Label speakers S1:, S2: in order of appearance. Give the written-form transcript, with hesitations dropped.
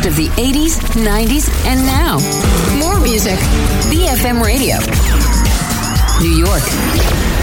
S1: best of the 80s, 90s, and now. More music. BFM Radio. New York.